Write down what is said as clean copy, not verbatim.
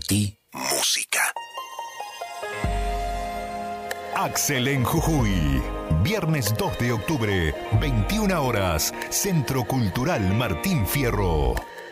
ti, música. Axel en Jujuy. Viernes 2 de octubre, 21 horas. Centro Cultural Martín Fierro.